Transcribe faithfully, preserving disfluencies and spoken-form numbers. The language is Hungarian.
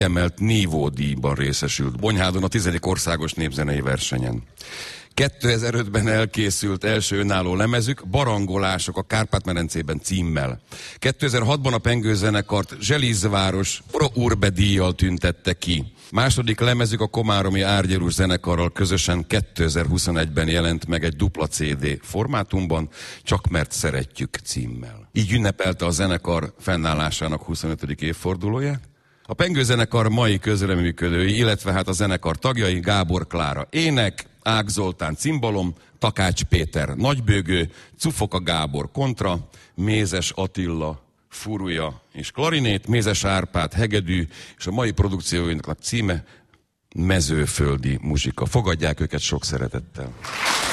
emelt nívódíjban részesült Bonyhádon a tizedik országos népzenei versenyen. kétezer-ötben elkészült első önálló lemezük, Barangolások a Kárpát-medencében címmel. kétezer-hatban a Pengő zenekart Zselízváros Pro Urbe díjjal tüntette ki. Második lemezük a komáromi Árgyalus zenekarral közösen kétezer-huszonegyben jelent meg egy dupla cé dé formátumban, Csak mert szeretjük címmel. Így ünnepelte a zenekar fennállásának huszonötödik évfordulóját. A Pengő zenekar mai közreműködői, illetve hát a zenekar tagjai: Gábor Klára ének, Ág Zoltán cimbalom, Takács Péter nagybőgő, Cufoka Gábor kontra, Mézes Attila furúja és klarinét, Mézes Árpád hegedű, és a mai produkcióinknak címe Mezőföldi muzsika. Fogadják őket sok szeretettel!